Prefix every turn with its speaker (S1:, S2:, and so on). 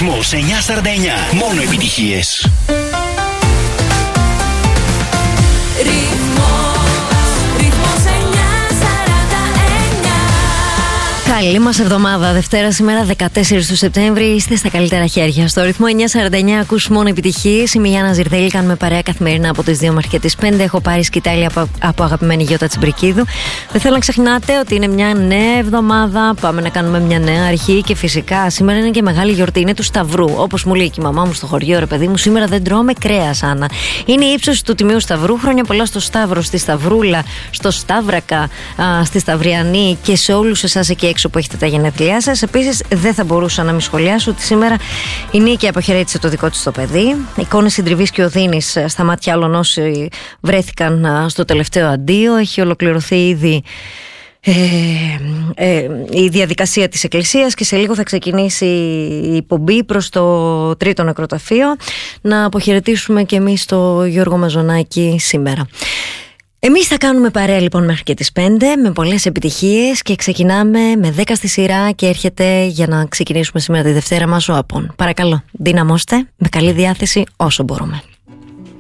S1: Ρυθμός 949. Μόνο επιτυχίες.
S2: Καλή μας εβδομάδα. Δευτέρα σήμερα 14 του Σεπτέμβρη. Είστε στα καλύτερα χέρια. Στο ρυθμό 949 ακούς μόνο επιτυχίες. Είμαι η Γιάννα Ζιρδέλη. Κάνουμε παρέα καθημερινά από τις 2 μέχρι και τις 5. Έχω πάρει σκητάλη από αγαπημένη Γιώτα Τσιμπρικίδου. Δεν θέλω να ξεχνάτε ότι είναι μια νέα εβδομάδα. Πάμε να κάνουμε μια νέα αρχή. Και φυσικά σήμερα είναι και μεγάλη γιορτή. Είναι του Σταυρού. Όπως μου λέει και η μαμά μου στο χωριό, ρε παιδί μου, σήμερα δεν τρώμε κρέας, Άννα. Είναι η ύψωση του Τιμίου Σταυρού. Χρόνια πολλά στο Σταύρο, στη Σταυρούλα, στο Σταύρακα, στη Σταυριανή και σε όλους εσάς εκεί έξω που έχετε τα γενέθλιά σας. Επίσης, δεν θα μπορούσα να μην σχολιάσω ότι σήμερα η Νίκη αποχαιρέτησε το δικό της το παιδί. Εικόνες συντριβής και οδύνης στα μάτια άλλων όσοι βρέθηκαν στο τελευταίο αντίο. Έχει ολοκληρωθεί ήδη η διαδικασία της Εκκλησίας και σε λίγο θα ξεκινήσει η πομπή προς το τρίτο νεκροταφείο. Να αποχαιρετήσουμε και εμείς το Γιώργο Μαζονάκη σήμερα. Εμείς θα κάνουμε παρέα λοιπόν μέχρι και τις 5 με πολλές επιτυχίες και ξεκινάμε με 10 στη σειρά και έρχεται για να ξεκινήσουμε σήμερα τη Δευτέρα μας ο Απών. Παρακαλώ, δυναμώστε με καλή διάθεση όσο μπορούμε.